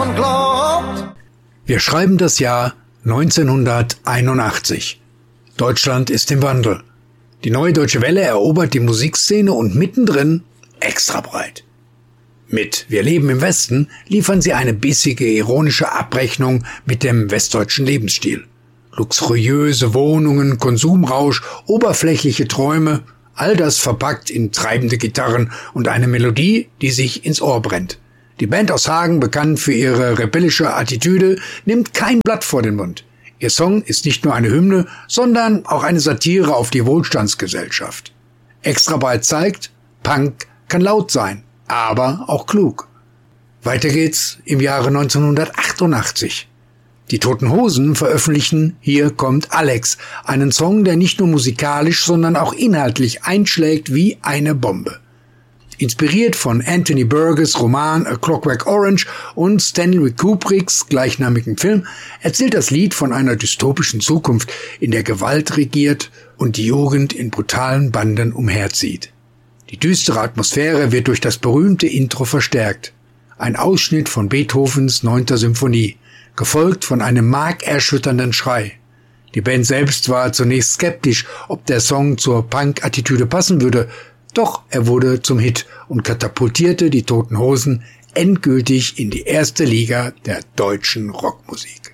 man glaubt. Wir schreiben das Jahr 1981. Deutschland ist im Wandel. Die Neue Deutsche Welle erobert die Musikszene und mittendrin extra breit. Mit Wir leben im Westen liefern sie eine bissige, ironische Abrechnung mit dem westdeutschen Lebensstil. Luxuriöse Wohnungen, Konsumrausch, oberflächliche Träume, all das verpackt in treibende Gitarren und eine Melodie, die sich ins Ohr brennt. Die Band aus Hagen, bekannt für ihre rebellische Attitüde, nimmt kein Blatt vor den Mund. Ihr Song ist nicht nur eine Hymne, sondern auch eine Satire auf die Wohlstandsgesellschaft. Extra breit zeigt, Punk kann laut sein, aber auch klug. Weiter geht's im Jahre 1988. Die Toten Hosen veröffentlichen Hier kommt Alex, einen Song, der nicht nur musikalisch, sondern auch inhaltlich einschlägt wie eine Bombe. Inspiriert von Anthony Burgess' Roman A Clockwork Orange und Stanley Kubricks gleichnamigen Film erzählt das Lied von einer dystopischen Zukunft, in der Gewalt regiert und die Jugend in brutalen Banden umherzieht. Die düstere Atmosphäre wird durch das berühmte Intro verstärkt. Ein Ausschnitt von Beethovens 9. Symphonie, gefolgt von einem markerschütternden Schrei. Die Band selbst war zunächst skeptisch, ob der Song zur Punk-Attitüde passen würde, doch er wurde zum Hit und katapultierte die Toten Hosen endgültig in die erste Liga der deutschen Rockmusik.